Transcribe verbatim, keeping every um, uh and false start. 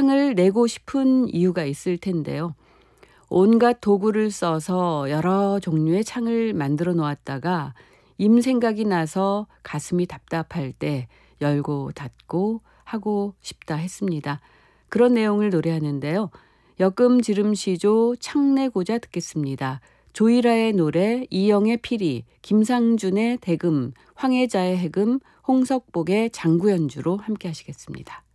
창을 내고 싶은 이유가 있을 텐데요. 온갖 도구를 써서 여러 종류의 창을 만들어 놓았다가 임 생각이 나서 가슴이 답답할 때 열고 닫고 하고 싶다 했습니다. 그런 내용을 노래하는데요. 역금지름시조 창내고자 듣겠습니다. 조이라의 노래, 이영의 피리, 김상준의 대금, 황혜자의 해금, 홍석복의 장구연주로 함께 하시겠습니다.